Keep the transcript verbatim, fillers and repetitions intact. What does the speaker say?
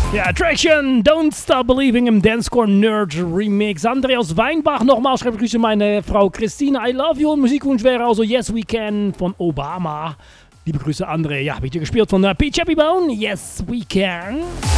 Ja, Traction, Don't Stop Believing im Dancecore Nerd Remix. Andreas Weinbach nochmal, schreibt Grüße meine Frau Christine, I love you. Und Musikwunsch wäre also Yes We Can von Obama. Liebe Grüße André. Ja, bitte gespielt von uh, Pete Chappybone, Yes We Can.